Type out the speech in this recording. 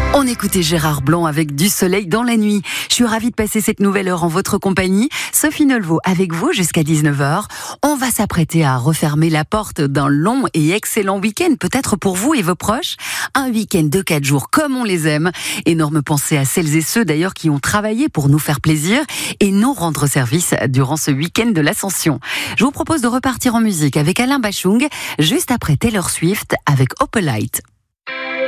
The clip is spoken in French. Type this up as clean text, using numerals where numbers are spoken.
On écoutait Gérard Blanc avec Du soleil dans la nuit. Je suis ravie de passer cette nouvelle heure en votre compagnie. Sophie Nolvaud avec vous jusqu'à 19h. On va s'apprêter à refermer la porte d'un long et excellent week-end, peut-être pour vous et vos proches. Un week-end de 4 jours comme on les aime. Énorme pensée à celles et ceux d'ailleurs qui ont travaillé pour nous faire plaisir et nous rendre service durant ce week-end de l'Ascension. Je vous propose de repartir en musique avec Alain Bachung, juste après Taylor Swift avec Opalite.